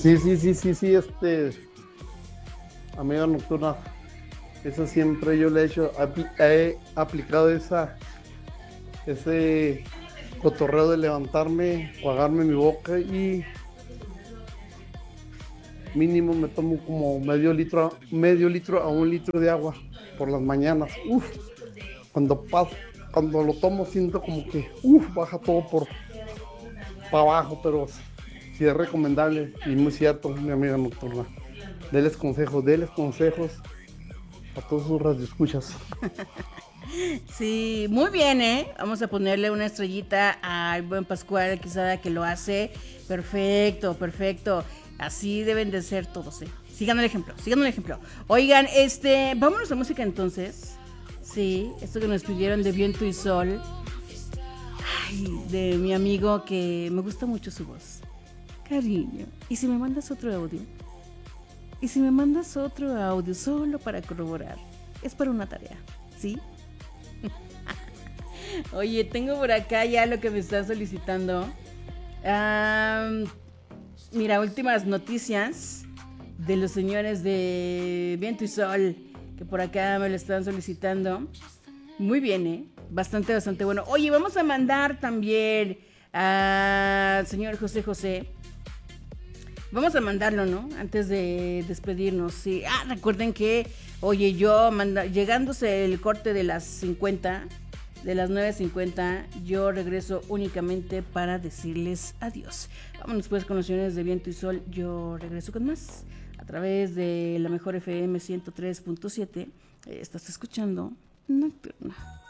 Sí, amiga nocturna, eso siempre yo le he hecho, he aplicado ese cotorreo de levantarme, jugarme mi boca y mínimo me tomo como medio litro a 1 litro de agua por las mañanas. Uf, cuando lo tomo siento como que baja todo por para abajo, pero sí es recomendable y muy cierto, mi amiga nocturna. Deles consejos a todos sus radioescuchas. Sí, muy bien, ¿eh? Vamos a ponerle una estrellita al buen Pascual Quesada que lo hace. Perfecto, perfecto. Así deben de ser todos, ¿eh? Sigan el ejemplo, sigan el ejemplo. Oigan, vámonos a música entonces. Sí, esto que nos pidieron de Viento y Sol. Ay, de mi amigo que me gusta mucho su voz. Cariño, ¿y si me mandas otro audio? ¿Y si me mandas otro audio solo para corroborar? Es para una tarea, ¿sí? Oye, tengo por acá ya lo que me están solicitando. Mira, últimas noticias de los señores de Viento y Sol, que por acá me lo están solicitando. Muy bien, ¿eh? Bastante, bastante bueno. Oye, vamos a mandar también al señor José José. Vamos a mandarlo, ¿no? Antes de despedirnos. Sí. Recuerden que, oye, llegándose el corte de las 50, de las 9:50, yo regreso únicamente para decirles adiós. Vámonos pues con los señores de Viento y Sol. Yo regreso con más a través de la mejor FM 103.7. Estás escuchando Nocturna.